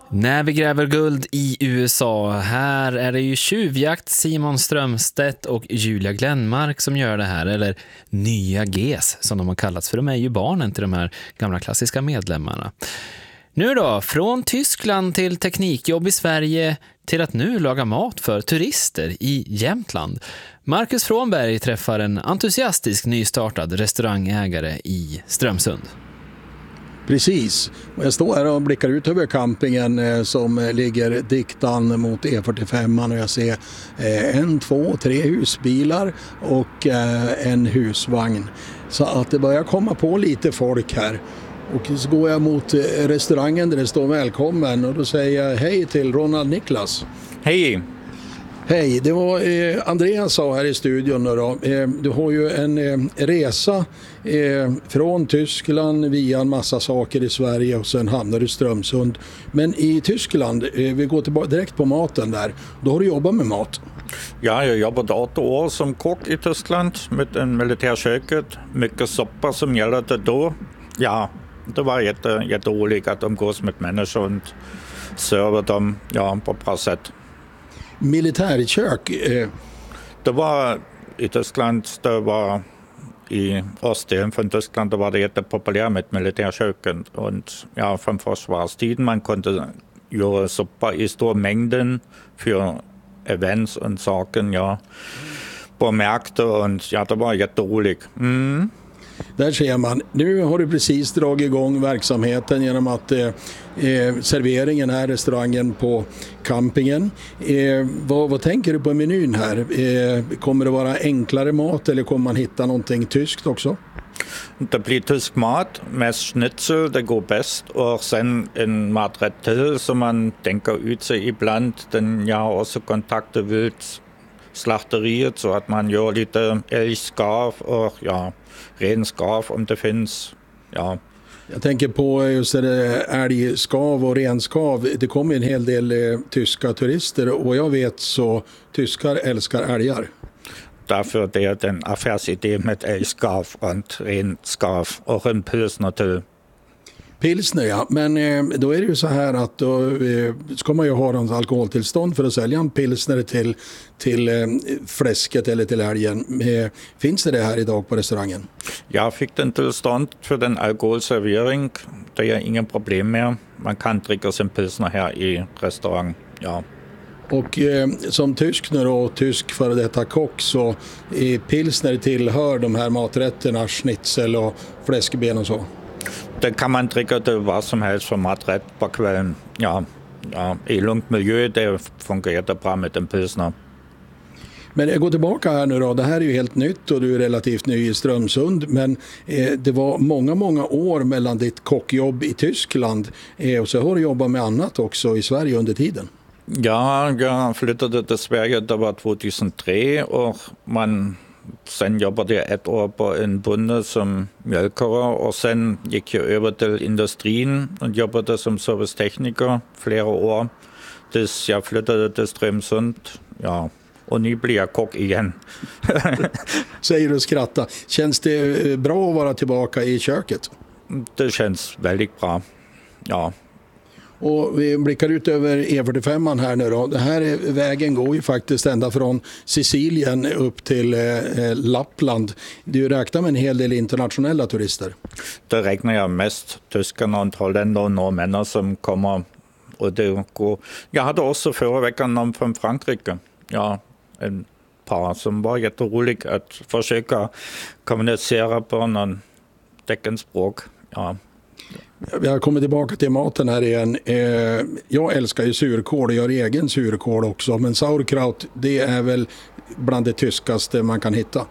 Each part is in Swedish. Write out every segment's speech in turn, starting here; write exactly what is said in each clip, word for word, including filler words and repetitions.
När vi gräver guld i U S A, här är det ju tjuvjakt Simon Strömstedt och Julia Glenmark som gör det här, eller nya G S som de har kallats, för de är ju barnen till de här gamla klassiska medlemmarna. Nu då, från Tyskland till teknikjobb i Sverige till att nu laga mat för turister i Jämtland. Marcus Frånberg träffar en entusiastisk nystartad restaurangägare i Strömsund. Precis, och jag står här och blickar ut över campingen eh, som ligger diktan mot E fyrtiofem och jag ser eh, en, två, tre husbilar och eh, en husvagn. Så att det börjar komma på lite folk här. Och så går jag mot restaurangen där det står välkommen och då säger jag hej till Ronald Niklas. Hej! Hej, det var eh, Andreas sa här i studion då. Eh, du har ju en eh, resa eh, från Tyskland via en massa saker i Sverige och sen hamnar du i Strömsund. Men i Tyskland, eh, vi går tillbaka direkt på maten där, då har du jobbat med mat. Ja, jag jobbade åtta år som kock i Tyskland med en militärköket. Mycket soppa som gällde då. Ja, det var jätte, jätteroligt att umgås med människor och serva dem ja, på ett bra sätt. Militärkök? Eh. Det var i Tyskland, det var i östdelen från Tyskland, det var det jättepopulärt med militärköken. Och ja, från försvarstiden man kunde göra soppa i stora mängden för events och saker, ja, på märkte och ja, det var jätteroligt. Mm. Där ser man, nu har du precis dragit igång verksamheten genom att eh, eh, serveringen är restaurangen på campingen. Eh, vad, vad tänker du på menyn här? Eh, kommer det vara enklare mat eller kommer man hitta någonting tyskt också? Det blir tysk mat med schnitzel, det går bäst. Och sen en maträtt till som man tänker ut sig ibland. Den jag har också kontakter vid slakteriet så att man gör lite älgskav och ja, renskav om det finns. Ja. Jag tänker på just det, älgskav och renskav. Det kommer en hel del eh, tyska turister och jag vet så tyskar älskar älgar. Därför det är den affärsidé med älgskav och renskav och en pilsner till. Pilsner, ja. Men eh, då är det ju så här att då eh, ska man ju ha något alkoholtillstånd för att sälja en pilsner till, till eh, fläsket eller till älgen. Eh, finns det det här idag på restaurangen? Jag fick den tillstånd för den alkoholservering. Det är ingen problem med. Man kan dricka sin pilsner här i restaurang, ja. Och eh, som tysk nu då, tysk före detta kock, så eh, pilsner tillhör de här maträtterna, schnitzel och fläskben och så. Det kan man dricka det vad som helst för maträtt på kvällen. Ja, ja, i lugnt miljö det fungerar det bra med en pilsner. Men jag går tillbaka här nu då. Det här är ju helt nytt och du är relativt ny i Strömsund. Men eh, det var många, många år mellan ditt kockjobb i Tyskland eh, och så har du jobbat med annat också i Sverige under tiden. Ja, jag flyttade till Sverige, det var tjugohundratre och man... Sen jobbade jag ett år på en bonde som mjölkare och sen gick jag över till industrin och jobbade som servicetekniker flera år tills jag flyttade till Strömsund. Ja, och nu blir jag kock igen. Säger du och skrattar. Känns det bra att vara tillbaka i köket? Det känns väldigt bra, ja. Och vi blickar ut över E fyrtiofem här nu då. Den här vägen går ju faktiskt ända från Sicilien upp till eh, Lappland. Du räknar med en hel del internationella turister. Det räknar jag mest tyskarna och holländare och norrmän som kommer. Och det går. Jag hade också förra veckan någon från Frankrike. Ja, en par som var jätteroligt att försöka kommunicera på någon teckenspråk. Ja. Jag kommer tillbaka till maten här igen. Jag älskar ju surkål och gör egen surkål också. Men sauerkraut, det är väl bland det tyskaste man kan hitta.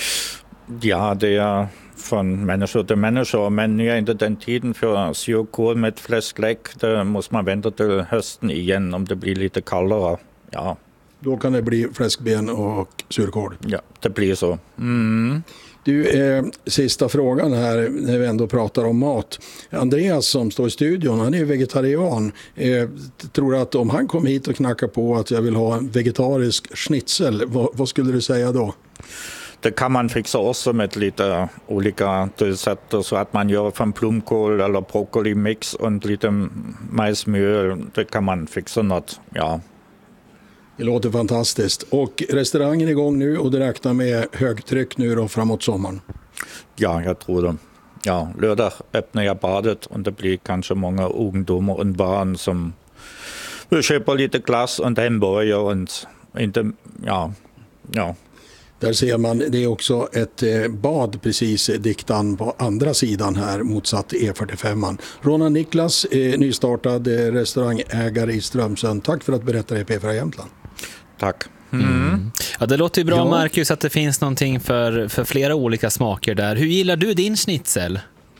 Ja, det är från människor till människor. Men nu är inte den tiden för surkål med fläsklägg. Det måste man vänta till hösten igen om det blir lite kallare. Ja. Då kan det bli fläskben och surkål. Ja, det blir så. Mm. Du, eh, sista frågan här när vi ändå pratar om mat. Andreas som står i studion, han är vegetarian. Eh, tror att om han kom hit och knackar på att jag vill ha en vegetarisk schnitzel, vad, vad skulle du säga då? det kan man fixa också med lite olika tillsätter så att man gör från blomkål eller broccoli mix och lite majsmjöl. Det kan man fixa något, ja. Det låter fantastiskt. Och restaurangen är igång nu och det räknar med högtryck nu då framåt sommaren. Ja, jag tror det. Ja, lördag öppnar jag badet och det blir kanske många ungdomar och barn som vill köpa lite glass och hamburgare och inte, ja, ja. Där ser man, det är också ett bad precis Diktan på andra sidan här motsatt E fyrtiofem. Ronan Niklas, nystartad restaurangägare i Strömsund. Tack för att berätta i P fyra Jämtland. Tack. Mm. Mm. Ja, det låter ju bra, ja. Marcus, att det finns någonting för, för flera olika smaker där. Hur gillar du din schnitzel?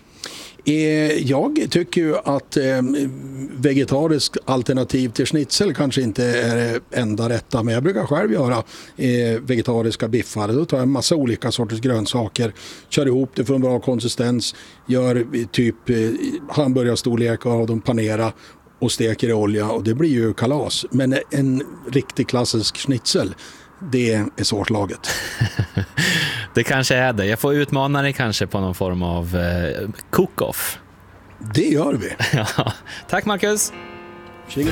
Jag tycker ju att vegetarisk alternativ till schnitzel kanske inte är det enda rätta, men jag brukar själv göra vegetariska biffar. Då tar jag en massa olika sorters grönsaker, kör ihop det för en bra konsistens, gör typ hamburgarstorlekar av dem, panera och steker i olja och det blir ju kalas. Men en riktig klassisk schnitzel, det är svårt laget. Det kanske är det. Jag får utmana dig kanske på någon form av eh, cook-off. Det gör vi. Ja. Tack, Marcus. Tjingeling.